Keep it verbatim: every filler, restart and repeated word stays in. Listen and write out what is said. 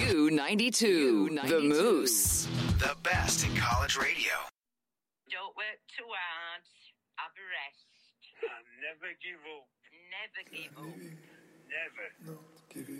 U ninety-two, The Moose. The best in college radio. Don't work too hard. Have a rest. And never give up. Never give up. Never. Not give